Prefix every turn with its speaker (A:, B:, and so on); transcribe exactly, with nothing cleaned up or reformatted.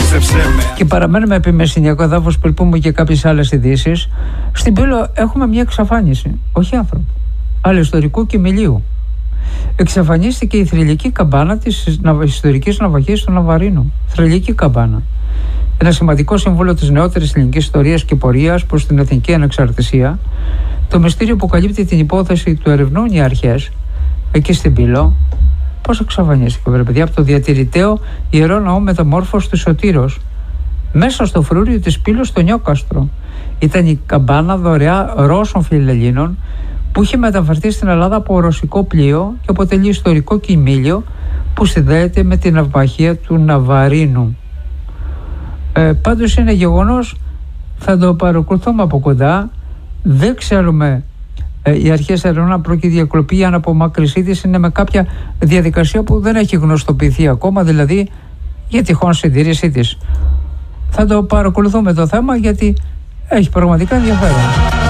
A: πίστεψέ με.
B: Και παραμένουμε επί Μεσσηνιακό εδάφος που πούμε και κάποιες άλλες ειδήσεις. Στην Πύλο έχουμε μια εξαφάνιση, όχι άνθρωπο, αλλά ιστορικού κοιμηλίου. Εξαφανίστηκε η θρυλική καμπάνα της ιστορικής ναυαγής του Ναβαρίνου. Θρυλική καμπάνα. Ένα σημαντικό σύμβολο της νεότερης ελληνικής ιστορίας και πορείας προς την εθνική ανεξαρτησία. Το μυστήριο που καλύπτει την υπόθεση του ερευνούν οι αρχές εκεί στην Πύλο. Πώς εξαφανίστηκε, βρε παιδιά, από το διατηρηταίο Ιερό Ναό Μεταμόρφωσης του Σωτήρος, μέσα στο φρούριο της Πύλου στο Νιόκαστρο. Ήταν η καμπάνα δωρεά Ρώσων φιλελλήνων που είχε μεταφερθεί στην Ελλάδα από ρωσικό πλοίο και αποτελεί ιστορικό κοιμήλιο που συνδέεται με την ναυμαχία του Ναβαρίνου. Ε, πάντως είναι γεγονός, θα το παρακολουθούμε από κοντά. Δεν ξέρουμε, ε, οι αρχές ερευνά πρόκειται διακοπή ή αν απομάκρυσή της είναι με κάποια διαδικασία που δεν έχει γνωστοποιηθεί ακόμα, δηλαδή για τυχόν συντήρησή της. Θα το παρακολουθούμε το θέμα γιατί έχει πραγματικά ενδιαφέρον.